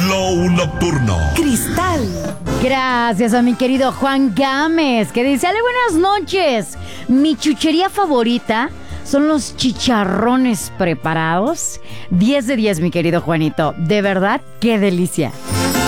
Flow Nocturno. Cristal. Gracias a mi querido Juan Gámez, que dice: Ale, buenas noches. Mi chuchería favorita son los chicharrones preparados. 10 de 10, mi querido Juanito. De verdad, qué delicia.